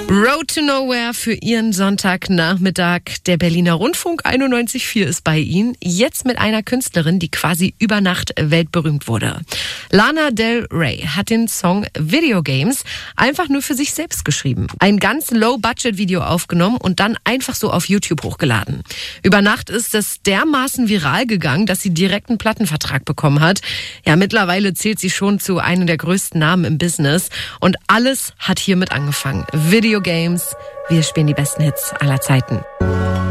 Road to Nowhere für Ihren Sonntagnachmittag. Der Berliner Rundfunk 91.4 ist bei Ihnen. Jetzt mit einer Künstlerin, die quasi über Nacht weltberühmt wurde. Lana Del Rey hat den Song Video Games einfach nur für sich selbst geschrieben. Ein ganz Low-Budget-Video aufgenommen und dann einfach so auf YouTube hochgeladen. Über Nacht ist es dermaßen viral gegangen, dass sie direkt einen Plattenvertrag bekommen hat. Ja, mittlerweile zählt sie schon zu einem der größten Namen im Business. Und alles hat hiermit angefangen. Video Games, wir spielen die besten Hits aller Zeiten.